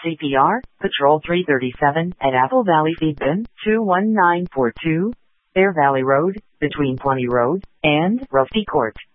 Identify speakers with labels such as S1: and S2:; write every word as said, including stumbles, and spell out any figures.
S1: C P R, Patrol three thirty-seven at Apple Valley Feed Bin, two one nine four two, Bear Valley Road, between Plenty Road and Rusty Court.